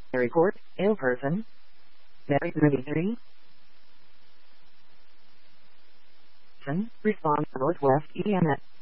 Report, ill person. Very 33. Respond Northwest EMS.